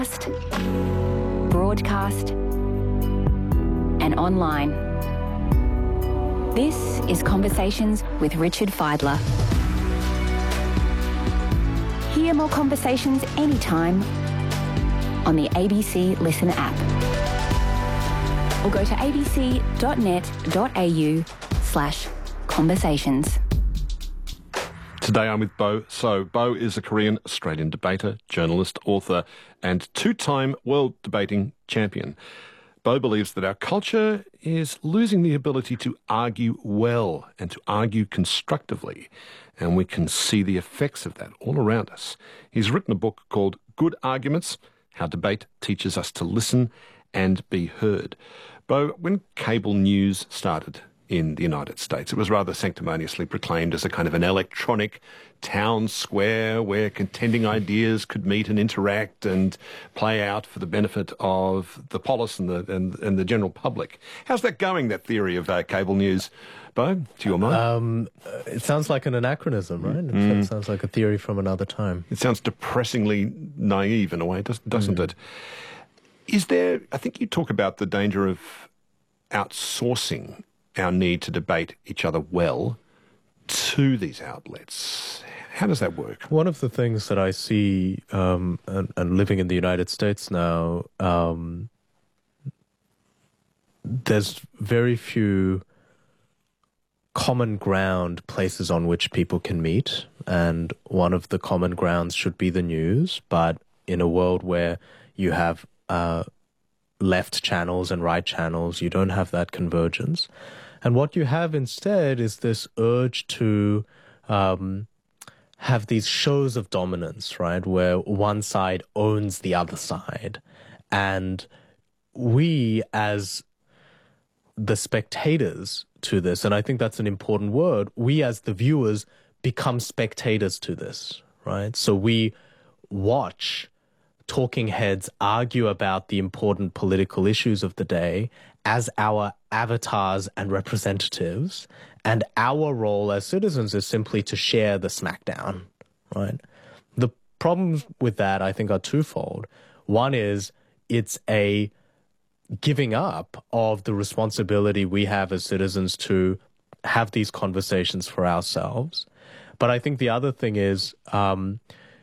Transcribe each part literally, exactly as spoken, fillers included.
broadcast, and online. This is Conversations with Richard Fidler. Hear more conversations anytime on the A B C Listen app. Or go to abc.net.au slash conversations. Today I'm with Bo So. Bo is a Korean-Australian debater, journalist, author, and two-time world debating champion. Bo believes that our culture is losing the ability to argue well and to argue constructively, and we can see the effects of that all around us. He's written a book called Good Arguments: How Debate Teaches Us to Listen and Be Heard. Bo, when cable news started in the United States, it was rather sanctimoniously proclaimed as a kind of an electronic town square where contending ideas could meet and interact and play out for the benefit of the polis and the and, and the general public. How's that going, that theory of uh, cable news, Bo, to your mind? Um, it sounds like an anachronism, right? It mm. sounds like a theory from another time. It sounds depressingly naive in a way, doesn't mm. it? Is there, I think you talk about the danger of outsourcing our need to debate each other well to these outlets. How does that work? One of the things that I see, um, and, and living in the United States now, um, there's very few common ground places on which people can meet, and one of the common grounds should be the news, but in a world where you have uh, left channels and right channels, you don't have that convergence. And what you have instead is this urge to um, have these shows of dominance, right, where one side owns the other side. And we, as the spectators to this, and I think that's an important word, we as the viewers become spectators to this, right? So we watch talking heads argue about the important political issues of the day as our avatars and representatives, and our role as citizens is simply to share the smackdown, right? The problems with that, I think, are twofold. One is it's a giving up of the responsibility we have as citizens to have these conversations for ourselves. But I think the other thing is um,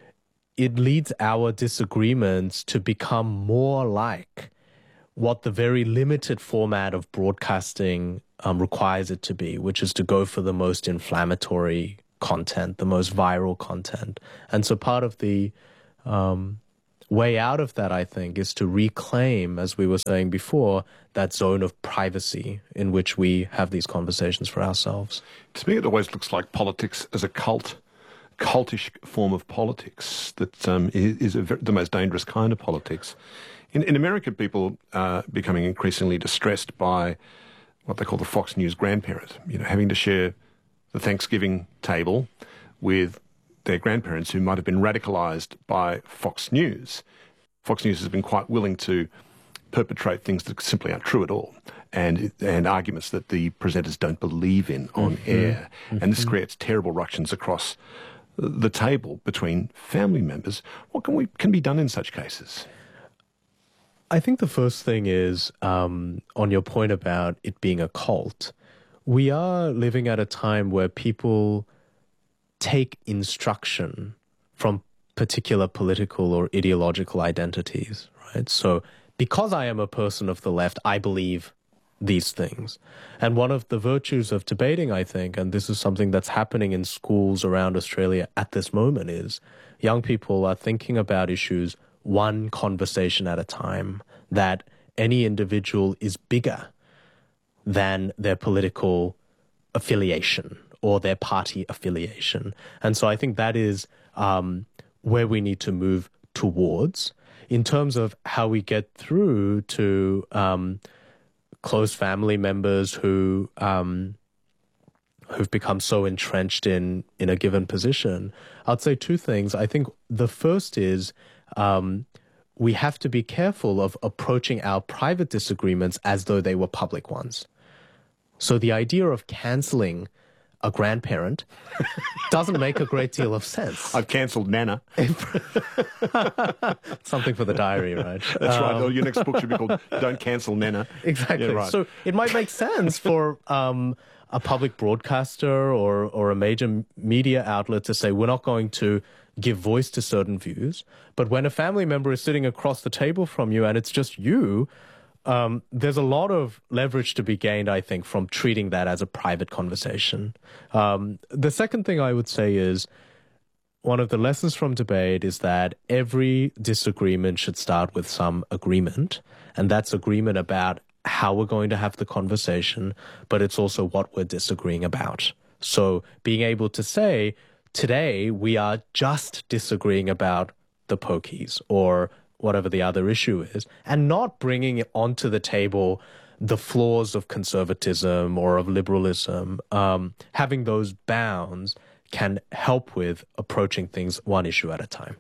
it leads our disagreements to become more like what the very limited format of broadcasting um, requires it to be, which is to go for the most inflammatory content, the most viral content. And so part of the um, way out of that, I think, is to reclaim, as we were saying before, that zone of privacy in which we have these conversations for ourselves. To me, it always looks like politics as a cult, cultish form of politics that um, is a, the most dangerous kind of politics. In, in America, people are becoming increasingly distressed by what they call the Fox News grandparent, you know, having to share the Thanksgiving table with their grandparents who might have been radicalised by Fox News. Fox News has been quite willing to perpetrate things that simply aren't true at all, and and arguments that the presenters don't believe in on mm-hmm. air. Mm-hmm. And this creates terrible ructions across the table between family members. What can we can be done in such cases? I think the first thing is, um, on your point about it being a cult, we are living at a time where people take instruction from particular political or ideological identities, right? So because I am a person of the left, I believe these things. And one of the virtues of debating, I think, and this is something that's happening in schools around Australia at this moment, is young people are thinking about issues one conversation at a time, that any individual is bigger than their political affiliation or their party affiliation. And so I think that is um, where we need to move towards. In terms of how we get through to um, close family members who um, who've become so entrenched in in a given position, I'd say two things. I think the first is um, we have to be careful of approaching our private disagreements as though they were public ones. So the idea of cancelling a grandparent doesn't make a great deal of sense. I've cancelled Nana. Something for the diary, right? That's um, right. Your next book should be called Don't Cancel Nana. Exactly. Yeah, right. So it might make sense for um, a public broadcaster or, or a major media outlet to say, we're not going to give voice to certain views. But when a family member is sitting across the table from you and it's just you, um, there's a lot of leverage to be gained, I think, from treating that as a private conversation. Um, the second thing I would say is, one of the lessons from debate is that every disagreement should start with some agreement, and that's agreement about how we're going to have the conversation, but it's also what we're disagreeing about. So being able to say, today we are just disagreeing about the pokies or whatever the other issue is, and not bringing it onto the table the flaws of conservatism or of liberalism. Um, having those bounds can help with approaching things one issue at a time.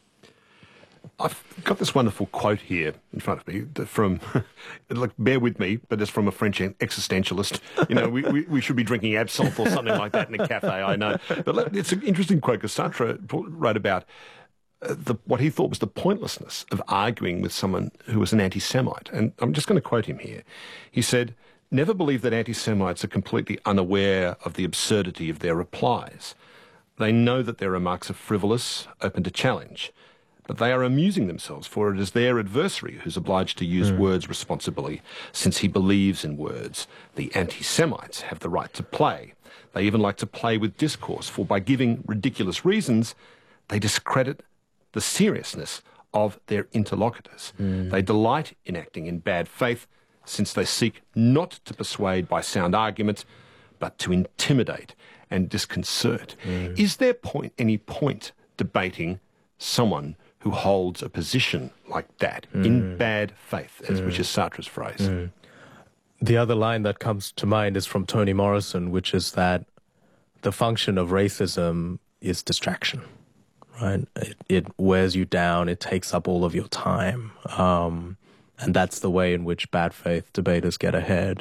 I've got this wonderful quote here in front of me from, like, bear with me, but it's from a French existentialist. You know, we, we, we should be drinking absinthe or something like that in a cafe, I know. But it's an interesting quote because Sartre wrote about uh, the, what he thought was the pointlessness of arguing with someone who was an anti-Semite. And I'm just going to quote him here. He said, "Never believe that anti-Semites are completely unaware of the absurdity of their replies. They know that their remarks are frivolous, open to challenge, but they are amusing themselves, for it is their adversary who's obliged to use mm. words responsibly, since he believes in words. The anti-Semites have the right to play. They even like to play with discourse, for by giving ridiculous reasons, they discredit the seriousness of their interlocutors. Mm. They delight in acting in bad faith, since they seek not to persuade by sound argument, but to intimidate and disconcert." Mm. Is there point, any point debating someone who holds a position like that mm. in bad faith, as, mm. which is Sartre's phrase? Mm. The other line that comes to mind is from Toni Morrison, which is that the function of racism is distraction, right? It, it wears you down. It takes up all of your time. Um, and that's the way in which bad faith debaters get ahead.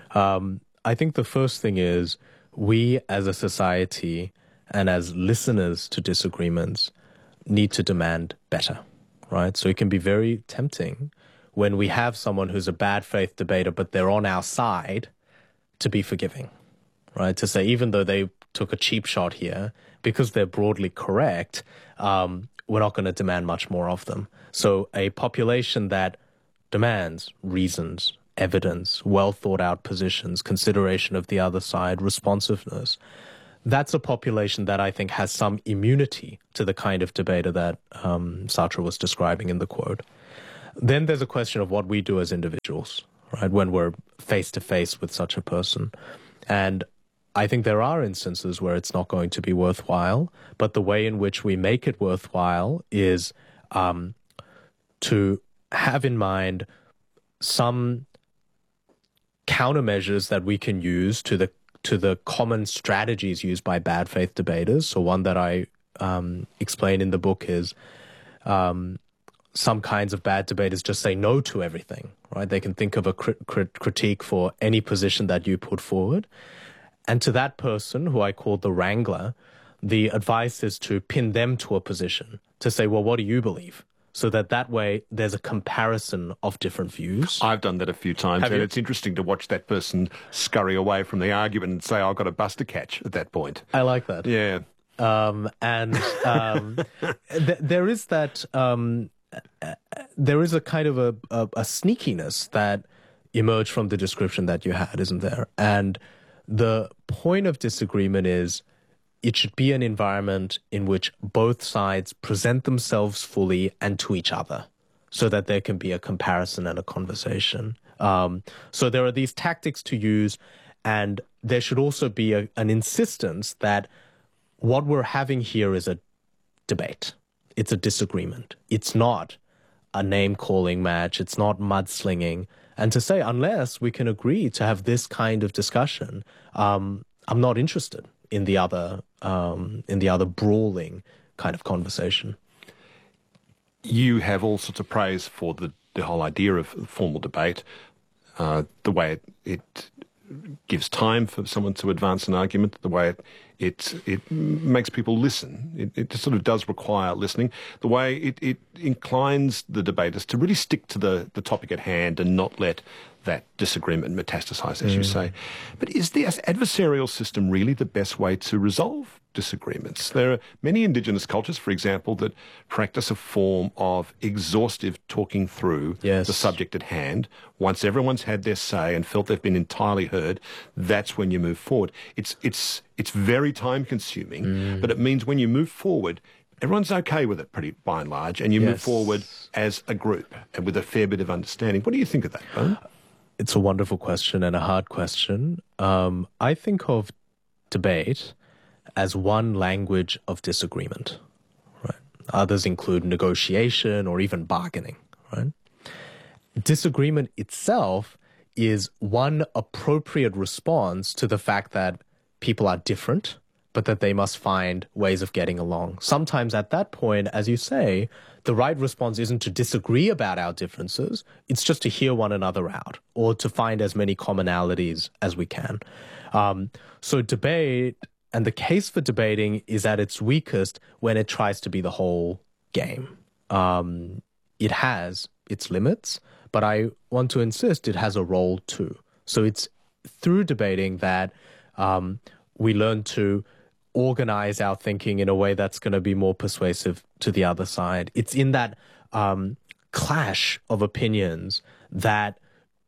Um, I think the first thing is we as a society and as listeners to disagreements need to demand better, right? So it can be very tempting when we have someone who's a bad faith debater, but they're on our side, to be forgiving, right? To say, even though they took a cheap shot here, because they're broadly correct, um, we're not going to demand much more of them. So a population that demands reasons, evidence, well thought out positions, consideration of the other side, responsiveness, that's a population that I think has some immunity to the kind of debater that um, Sartre was describing in the quote. Then there's a question of what we do as individuals, right, when we're face to face with such a person. And I think there are instances where it's not going to be worthwhile, but the way in which we make it worthwhile is um, to have in mind some countermeasures that we can use to the to the common strategies used by bad faith debaters. So one that I um, explain in the book is um, some kinds of bad debaters just say no to everything, right? They can think of a crit- crit- critique for any position that you put forward. And to that person, who I call the wrangler, the advice is to pin them to a position, to say, well, what do you believe? So that that way there's a comparison of different views. I've done that a few times, Have and you? It's interesting to watch that person scurry away from the argument and say, I've got a bus to catch at that point. I like that. Yeah. Um, and um, th- there is that, um, uh, there is a kind of a, a, a sneakiness that emerged from the description that you had, isn't there? And the point of disagreement is it should be an environment in which both sides present themselves fully and to each other so that there can be a comparison and a conversation. Um, so there are these tactics to use, and there should also be a, an insistence that what we're having here is a debate. It's a disagreement. It's not a name-calling match. It's not mudslinging. And to say, unless we can agree to have this kind of discussion, um, I'm not interested in the other um, in the other brawling kind of conversation. You have all sorts of praise for the, the whole idea of formal debate, uh, the way it, it gives time for someone to advance an argument, the way it it, it makes people listen. It, it just sort of does require listening. The way it, it inclines the debaters to really stick to the, the topic at hand and not let that disagreement metastasize, as mm. you say. But is the adversarial system really the best way to resolve disagreements? There are many Indigenous cultures, for example, that practice a form of exhaustive talking through yes. the subject at hand. Once everyone's had their say and felt they've been entirely heard, that's when you move forward. It's it's it's very time-consuming, mm. but it means when you move forward, everyone's okay with it, pretty by and large, and you yes. move forward as a group and with a fair bit of understanding. What do you think of that, Bo? It's a wonderful question and a hard question. Um, I think of debate as one language of disagreement. Right? Others include negotiation or even bargaining. Right? Disagreement itself is one appropriate response to the fact that people are different, but that they must find ways of getting along. Sometimes at that point, as you say, the right response isn't to disagree about our differences, it's just to hear one another out or to find as many commonalities as we can. Um, so debate, and the case for debating is at its weakest when it tries to be the whole game. Um, it has its limits, but I want to insist it has a role too. So it's through debating that um, we learn to organize our thinking in a way that's going to be more persuasive to the other side. It's in that um, clash of opinions that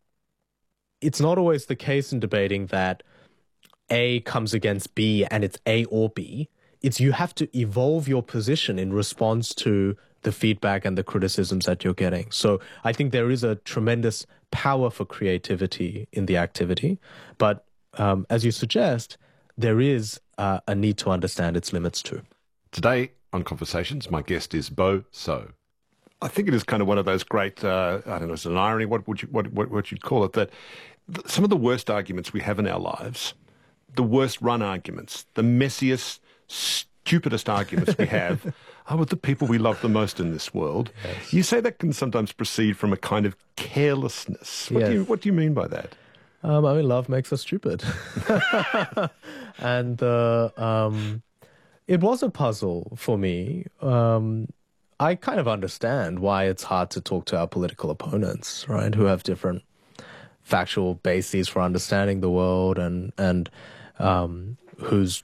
it's not always the case in debating that A comes against B and it's A or B. It's you have to evolve your position in response to the feedback and the criticisms that you're getting. So I think there is a tremendous power for creativity in the activity. But um, as you suggest, there is uh, a need to understand its limits too. Today on Conversations, my guest is Bo So. I think it is kind of one of those great, uh, I don't know, it's an irony, what would you, what, what, what you'd call it, that th- some of the worst arguments we have in our lives, the worst run arguments, the messiest, stupidest arguments we have are with the people we love the most in this world. Yes. You say that can sometimes proceed from a kind of carelessness. What, yes. do, you, what do you mean by that? Um, I mean, love makes us stupid. and uh, um, it was a puzzle for me. Um, I kind of understand why it's hard to talk to our political opponents, right, who have different factual bases for understanding the world and, and um, whose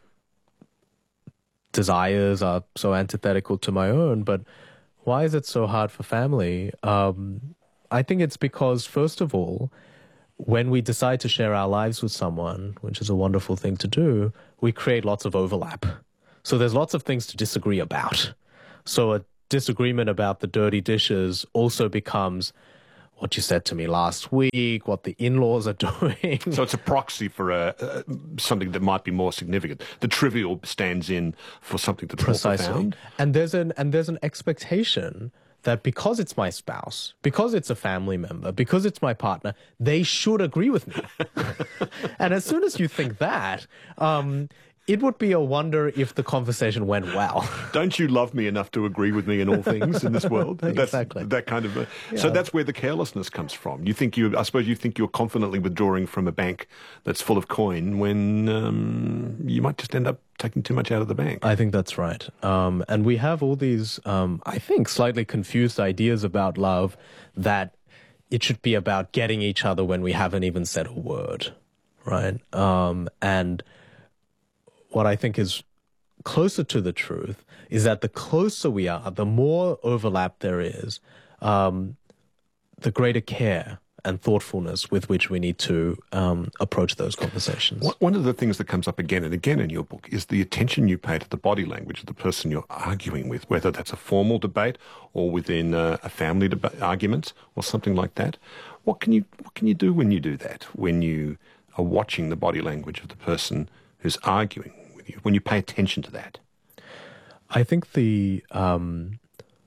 desires are so antithetical to my own. But why is it so hard for family? Um, I think it's because, first of all, when we decide to share our lives with someone, which is a wonderful thing to do, we create lots of overlap. So there's lots of things to disagree about. So a disagreement about the dirty dishes also becomes what you said to me last week, what the in-laws are doing. So it's a proxy for a, uh, something that might be more significant. The trivial stands in for something that's Precisely. more profound. And there's an and there's an expectation that because it's my spouse, because it's a family member, because it's my partner, they should agree with me. And as soon as you think that, um, it would be a wonder if the conversation went well. Don't you love me enough to agree with me in all things in this world? That's, exactly. That kind of a, yeah. So that's where the carelessness comes from. You think you, I suppose you think you're confidently withdrawing from a bank that's full of coin when um, you might just end up taking too much out of the bank. I think that's right. Um, and we have all these, um, I think, slightly confused ideas about love that it should be about getting each other when we haven't even said a word, right? Um, and what I think is closer to the truth is that the closer we are, the more overlap there is, um, the greater care and thoughtfulness with which we need to um, approach those conversations. One of the things that comes up again and again in your book is the attention you pay to the body language of the person you're arguing with, whether that's a formal debate or within a, a family deba- argument or something like that. What can you what can you do when you do that, when you are watching the body language of the person who's arguing with you, when you pay attention to that? I think the um,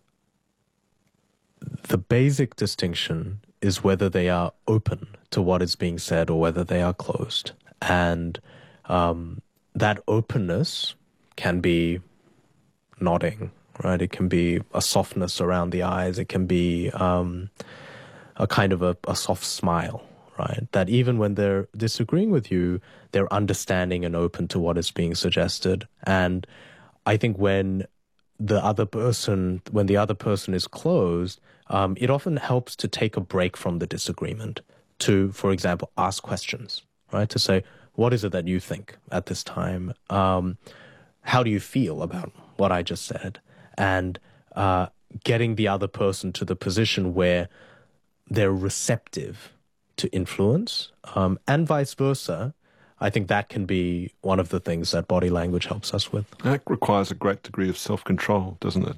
the basic distinction is whether they are open to what is being said or whether they are closed. And um, that openness can be nodding, right? It can be a softness around the eyes. It can be um, a kind of a, a soft smile, right? That even when they're disagreeing with you, they're understanding and open to what is being suggested. And I think when the other person, when the other person is closed, um, it often helps to take a break from the disagreement to, for example, ask questions, right? To say, what is it that you think at this time? Um, how do you feel about what I just said? And uh, getting the other person to the position where they're receptive to influence, um, and vice versa. I think that can be one of the things that body language helps us with. That requires a great degree of self-control, doesn't it?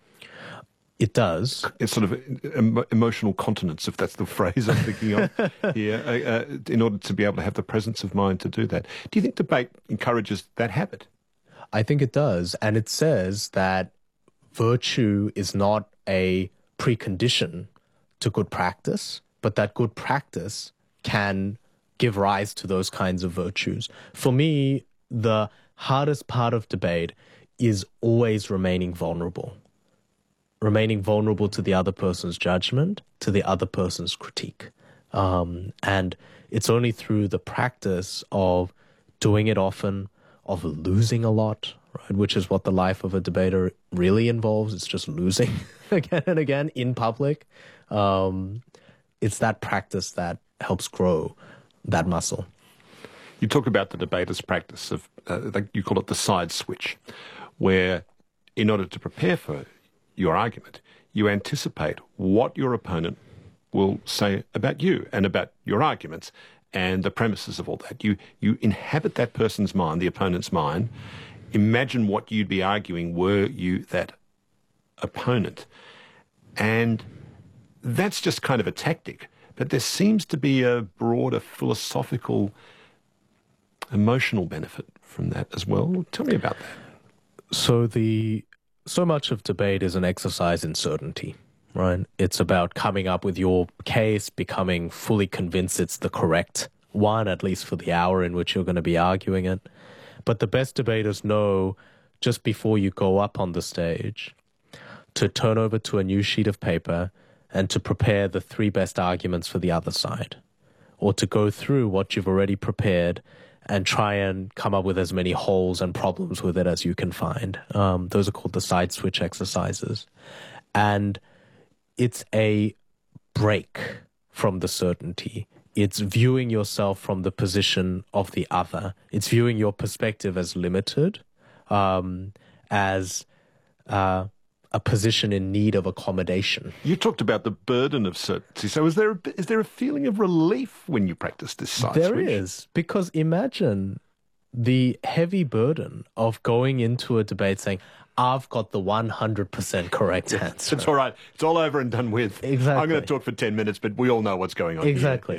It does. It's sort of em- emotional continence, if that's the phrase I'm thinking of here, uh, uh, in order to be able to have the presence of mind to do that. Do you think debate encourages that habit? I think it does. And it says that virtue is not a precondition to good practice, but that good practice can give rise to those kinds of virtues. For me, the hardest part of debate is always remaining vulnerable. Remaining vulnerable to the other person's judgment, to the other person's critique. Um, and it's only through the practice of doing it often, of losing a lot, right, which is what the life of a debater really involves. It's just losing again and again in public. Um, it's that practice that helps grow that muscle. You talk about the debater's practice of, uh, you call it the side switch, where in order to prepare for your argument, you anticipate what your opponent will say about you and about your arguments and the premises of all that. You, you inhabit that person's mind, the opponent's mind. Imagine what you'd be arguing were you that opponent. And that's just kind of a tactic. But there seems to be a broader philosophical, emotional benefit from that as well. Tell me about that. So the so much of debate is an exercise in certainty, right? It's about coming up with your case, becoming fully convinced it's the correct one, at least for the hour in which you're going to be arguing it. But the best debaters know just before you go up on the stage to turn over to a new sheet of paper and to prepare the three best arguments for the other side, or to go through what you've already prepared and try and come up with as many holes and problems with it as you can find. Um, those are called the side switch exercises. And it's a break from the certainty. It's viewing yourself from the position of the other. It's viewing your perspective as limited, um, as uh, a position in need of accommodation. You talked about the burden of certainty. So is there a, is there a feeling of relief when you practice this side There switch? There is, because imagine the heavy burden of going into a debate saying, I've got the one hundred percent correct answer. It's all right. It's all over and done with. Exactly. I'm going to talk for ten minutes, but we all know what's going on. Exactly.